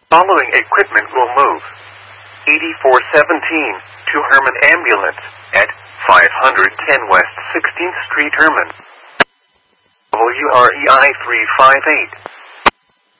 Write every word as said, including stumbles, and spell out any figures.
Following equipment will move. eighty-four seventeen to Herman Ambulance at five ten West sixteenth Street, Herman. W R E I three five eight.